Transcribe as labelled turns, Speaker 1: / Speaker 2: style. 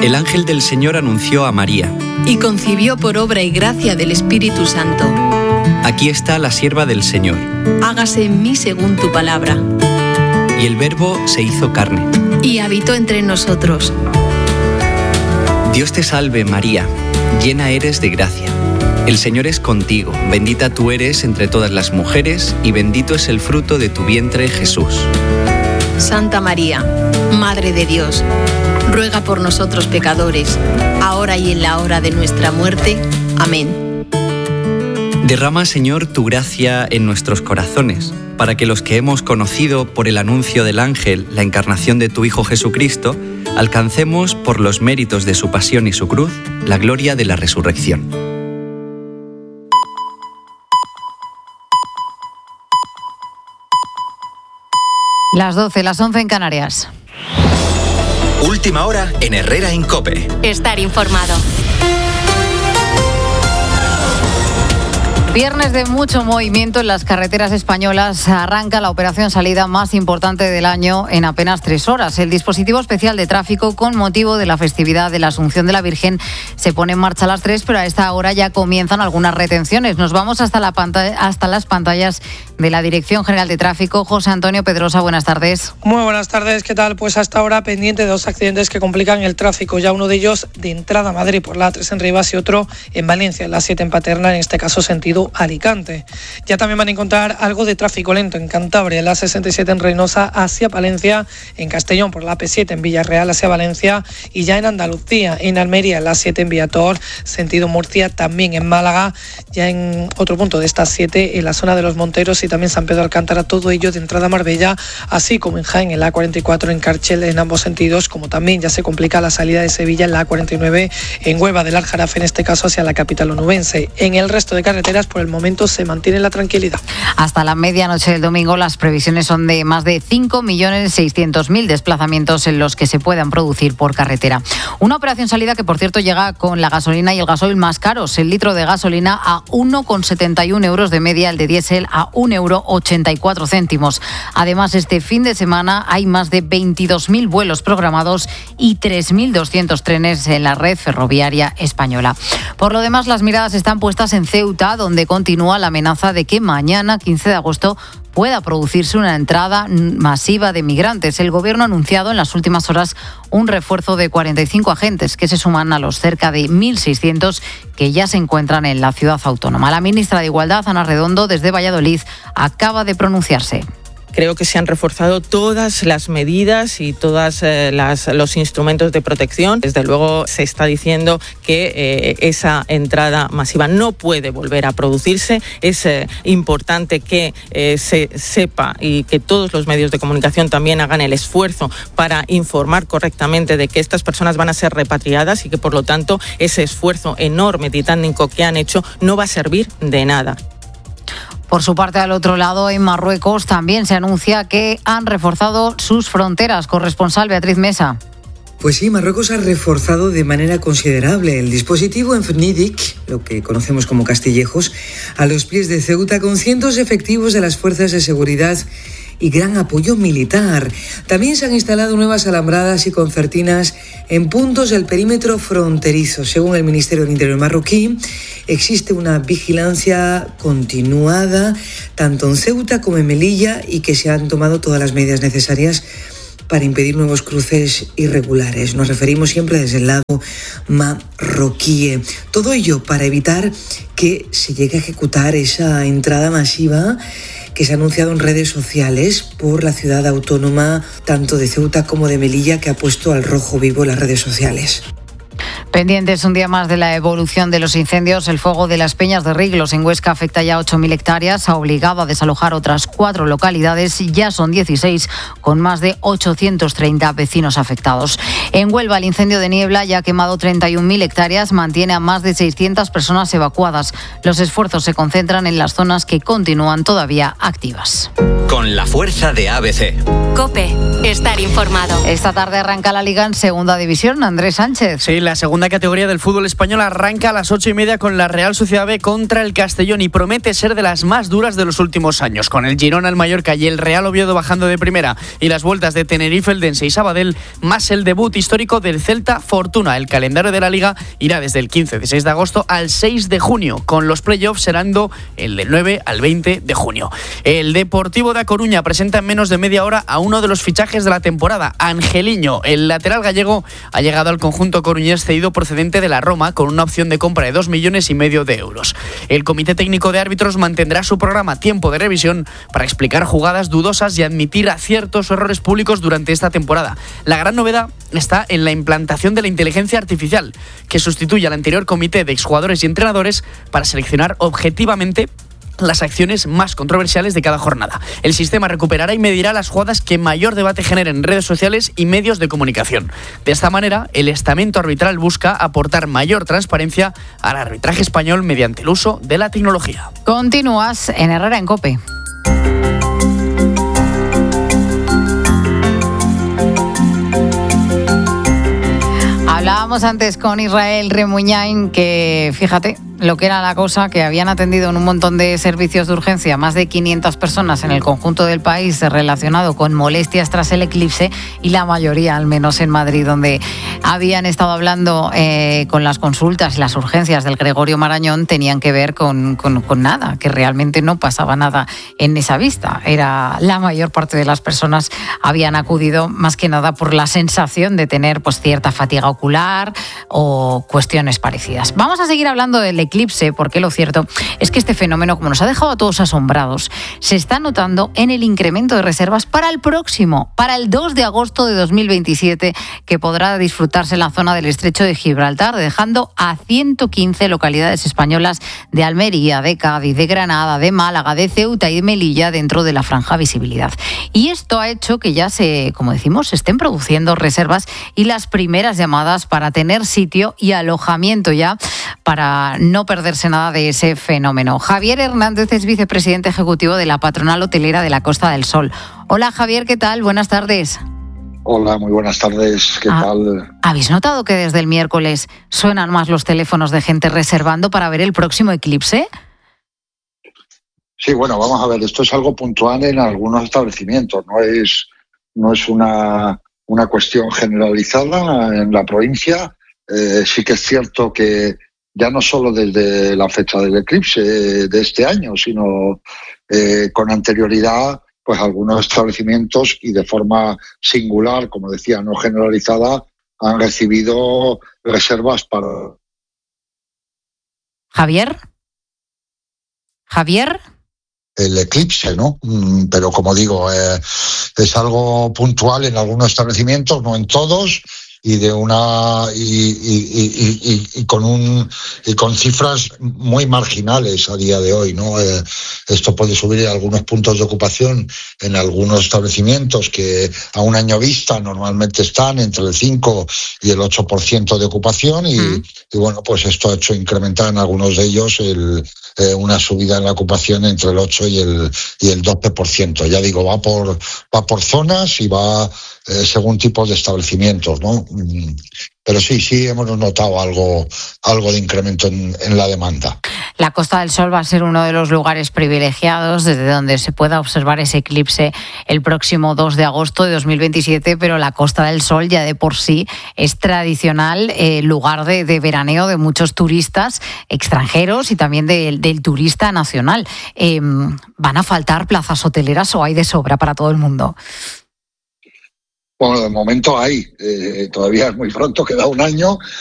Speaker 1: El ángel del Señor anunció a María.
Speaker 2: Y concibió por obra y gracia del Espíritu Santo.
Speaker 1: Aquí está la sierva del Señor.
Speaker 2: Hágase en mí según tu palabra.
Speaker 1: Y el Verbo se hizo carne.
Speaker 2: Y habitó entre nosotros.
Speaker 1: Dios te salve, María, llena eres de gracia. El Señor es contigo, bendita tú eres entre todas las mujeres, y bendito es el fruto de tu vientre, Jesús.
Speaker 2: Santa María, Madre de Dios, ruega por nosotros pecadores, ahora y en la hora de nuestra muerte. Amén.
Speaker 1: Derrama, Señor, tu gracia en nuestros corazones, para que los que hemos conocido por el anuncio del ángel la encarnación de tu Hijo Jesucristo, alcancemos, por los méritos de su pasión y su cruz, la gloria de la resurrección.
Speaker 3: Las 12, las 11 en Canarias.
Speaker 4: Última hora en Herrera en COPE.
Speaker 5: Estar informado.
Speaker 3: Viernes de mucho movimiento en las carreteras españolas. Arranca la operación salida más importante del año en apenas 3 horas. El dispositivo especial de tráfico, con motivo de la festividad de la Asunción de la Virgen, se pone en marcha a las 3, pero a esta hora ya comienzan algunas retenciones. Nos vamos hasta las pantallas de la Dirección General de Tráfico. José Antonio Pedrosa, buenas tardes.
Speaker 6: Muy buenas tardes, ¿qué tal? Pues hasta ahora pendiente de 2 accidentes que complican el tráfico. Ya uno de ellos de entrada a Madrid por la A3 en Rivas y otro en Valencia, en la 7 en Paterna, en este caso sentido Alicante. Ya también van a encontrar algo de tráfico lento en Cantabria, en la 67 en Reynosa hacia Palencia, en Castellón por la AP7 en Villarreal hacia Valencia, y ya en Andalucía, en Almería, en la 7 en Viator, sentido Murcia, también en Málaga, ya en otro punto de esta 7 en la zona de Los Monteros y también San Pedro Alcántara, todo ello de entrada a Marbella, así como en Jaén, en la A44 en Carchel en ambos sentidos, como también ya se complica la salida de Sevilla en la A49 en Huelva del Aljarafe, en este caso hacia la capital onubense. En el resto de carreteras por el momento se mantiene la tranquilidad.
Speaker 3: Hasta la medianoche del domingo las previsiones son de más de 5.600.000 desplazamientos en los que se puedan producir por carretera. Una operación salida que, por cierto, llega con la gasolina y el gasoil más caros. El litro de gasolina a 1,71 euros de media, el de diésel a 1,84 €. Además, este fin de semana hay más de 22.000 vuelos programados y 3.200 trenes en la red ferroviaria española. Por lo demás, las miradas están puestas en Ceuta, donde continúa la amenaza de que mañana, 15 de agosto, pueda producirse una entrada masiva de migrantes. El Gobierno ha anunciado en las últimas horas un refuerzo de 45 agentes que se suman a los cerca de 1.600 que ya se encuentran en la ciudad autónoma. La ministra de Igualdad, Ana Redondo, desde Valladolid, acaba de pronunciarse.
Speaker 7: Creo que se han reforzado todas las medidas y todos los instrumentos de protección. Desde luego se está diciendo que esa entrada masiva no puede volver a producirse. Es importante que se sepa y que todos los medios de comunicación también hagan el esfuerzo para informar correctamente de que estas personas van a ser repatriadas y que, por lo tanto, ese esfuerzo enorme, titánico que han hecho no va a servir de nada.
Speaker 3: Por su parte, al otro lado, en Marruecos, también se anuncia que han reforzado sus fronteras. Corresponsal Beatriz Mesa.
Speaker 8: Pues sí, Marruecos ha reforzado de manera considerable el dispositivo en Fnidic, lo que conocemos como Castillejos, a los pies de Ceuta, con cientos de efectivos de las fuerzas de seguridad y gran apoyo militar. También se han instalado nuevas alambradas y concertinas en puntos del perímetro fronterizo. Según el Ministerio del Interior marroquí, existe una vigilancia continuada tanto en Ceuta como en Melilla y que se han tomado todas las medidas necesarias para impedir nuevos cruces irregulares. Nos referimos siempre desde el lado marroquí. Todo ello para evitar que se llegue a ejecutar esa entrada masiva que se ha anunciado en redes sociales por la ciudad autónoma, tanto de Ceuta como de Melilla, que ha puesto al rojo vivo en las redes sociales.
Speaker 3: Pendientes un día más de la evolución de los incendios, el fuego de las Peñas de Riglos en Huesca afecta ya 8.000 hectáreas, ha obligado a desalojar otras 4 localidades, ya son 16, con más de 830 vecinos afectados. En Huelva, el incendio de Niebla ya ha quemado 31.000 hectáreas, mantiene a más de 600 personas evacuadas. Los esfuerzos se concentran en las zonas que continúan todavía activas.
Speaker 4: Con la fuerza de ABC.
Speaker 5: COPE, estar informado.
Speaker 3: Esta tarde arranca la Liga en Segunda División. Andrés Sánchez.
Speaker 9: Sí, la segunda categoría del fútbol español arranca a las 8:30 con la Real Sociedad B contra el Castellón y promete ser de las más duras de los últimos años, con el Girona, el Mallorca y el Real Oviedo bajando de primera y las vueltas de Tenerife, Eldense y Sabadell, más el debut y histórico del Celta Fortuna. El calendario de la Liga irá desde el 15-16 de agosto al 6 de junio, con los playoffs serando el del 9 al 20 de junio. El Deportivo de A Coruña presenta en menos de media hora a uno de los fichajes de la temporada, Angeliño. El lateral gallego ha llegado al conjunto coruñés cedido procedente de la Roma con una opción de compra de 2,5 millones de euros. El Comité Técnico de Árbitros mantendrá su programa Tiempo de Revisión para explicar jugadas dudosas y admitir aciertos o errores públicos durante esta temporada. La gran novedad está en la implantación de la inteligencia artificial, que sustituye al anterior comité de exjugadores y entrenadores para seleccionar objetivamente las acciones más controversiales de cada jornada. El sistema recuperará y medirá las jugadas que mayor debate generen en redes sociales y medios de comunicación. De esta manera, el estamento arbitral busca aportar mayor transparencia al arbitraje español mediante el uso de la tecnología.
Speaker 3: Continúas en Herrera en COPE. Hablábamos antes con Israel Remuñain que, fíjate, lo que era la cosa, que habían atendido en un montón de servicios de urgencia más de 500 personas en el conjunto del país relacionado con molestias tras el eclipse, y la mayoría, al menos en Madrid, donde habían estado hablando con las consultas y las urgencias del Gregorio Marañón, tenían que ver con nada, que realmente no pasaba nada en esa vista. Era la mayor parte de las personas habían acudido más que nada por la sensación de tener pues cierta fatiga ocular o cuestiones parecidas. Vamos a seguir hablando del eclipse, porque lo cierto es que este fenómeno, como nos ha dejado a todos asombrados, se está notando en el incremento de reservas para el próximo, para el 2 de agosto de 2027, que podrá disfrutarse en la zona del Estrecho de Gibraltar, dejando a 115 localidades españolas de Almería, de Cádiz, de Granada, de Málaga, de Ceuta y de Melilla dentro de la franja visibilidad. Y esto ha hecho que ya como decimos, se estén produciendo reservas y las primeras llamadas para tener sitio y alojamiento ya, para no perderse nada de ese fenómeno. Javier Hernández es vicepresidente ejecutivo de la Patronal Hotelera de la Costa del Sol. Hola Javier, ¿qué tal? Buenas tardes.
Speaker 10: Hola, muy buenas tardes. ¿Qué tal?
Speaker 3: ¿Habéis notado que desde el miércoles suenan más los teléfonos de gente reservando para ver el próximo eclipse?
Speaker 10: Sí, bueno, vamos a ver, esto es algo puntual en algunos establecimientos, no es una cuestión generalizada en la provincia. Sí que es cierto que ya no solo desde la fecha del eclipse de este año, sino con anterioridad, pues algunos establecimientos, y de forma singular, como decía, no generalizada, han recibido reservas para...
Speaker 3: ¿Javier?
Speaker 10: El eclipse, ¿no? Pero como digo, es algo puntual en algunos establecimientos, no en todos, y con cifras muy marginales a día de hoy, ¿no? Esto puede subir a algunos puntos de ocupación en algunos establecimientos que a un año vista normalmente están entre el 5 y el 8% de ocupación y bueno, pues esto ha hecho incrementar en algunos de ellos una subida en la ocupación entre el 8 y el 12%. Ya digo, va por zonas y va según tipos de establecimientos, ¿no? Pero sí hemos notado algo de incremento en la demanda.
Speaker 3: La Costa del Sol va a ser uno de los lugares privilegiados desde donde se pueda observar ese eclipse el próximo 2 de agosto de 2027, pero la Costa del Sol ya de por sí es tradicional lugar de veraneo de muchos turistas extranjeros y también del turista nacional. ¿Van a faltar plazas hoteleras o hay de sobra para todo el mundo?
Speaker 10: Bueno, de momento hay, todavía es muy pronto, queda un año,